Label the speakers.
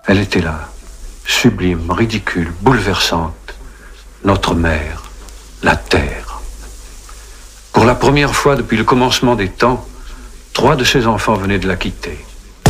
Speaker 1: Elle était là, sublime, ridicule, bouleversante, notre mère, la terre. Pour la première fois depuis le commencement des temps, 3 de ses enfants venaient de la quitter.